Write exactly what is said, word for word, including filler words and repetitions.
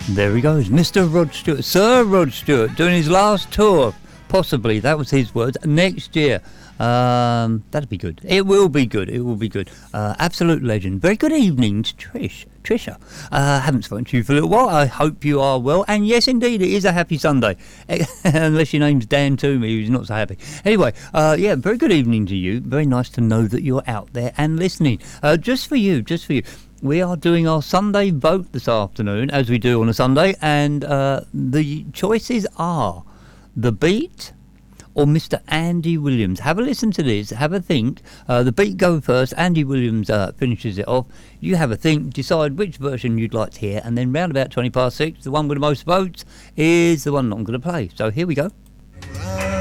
There he goes, Mister Rod Stewart, Sir Rod Stewart, doing his last tour, possibly, that was his words, next year. Um, that'll be good. It will be good. It will be good. Uh, absolute legend. Very good evening to Trish. Trisha. Uh, haven't spoken to you for a little while. I hope you are well. And yes, indeed, it is a happy Sunday. Unless your name's Dan Toomey, who's not so happy. Anyway, uh, yeah, very good evening to you. Very nice to know that you're out there and listening. Uh, just for you, just for you. We are doing our Sunday vote this afternoon, as we do on a Sunday. And uh, the choices are The Beat or Mister Andy Williams. Have a listen to this, have a think. Uh, the Beat go first, Andy Williams uh, finishes it off. You have a think, decide which version you'd like to hear, and then round about twenty past six, the one with the most votes is the one that I'm going to play. So here we go.